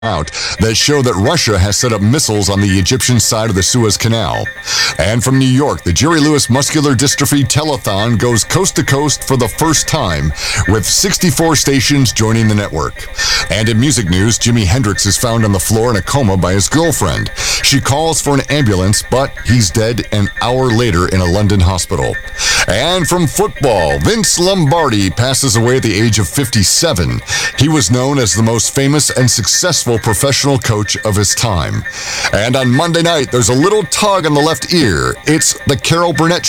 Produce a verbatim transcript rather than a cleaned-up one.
out that show that Russia has set up missiles on the Egyptian side of the Suez Canal. And from New York, the Jerry Lewis Muscular Dystrophy Telethon goes coast to coast for the first time, with sixty-four stations joining the network. And in music news, Jimi Hendrix is found on the floor in a coma by his girlfriend. She calls for an ambulance, but he's dead an hour later in a London hospital. And from football, Vince Lombardi passes away at the age of fifty-seven. He was known as the most famous and successful professional coach of his time. And on Monday night, there's a little tug on the left ear. It's the Carol Burnett Show.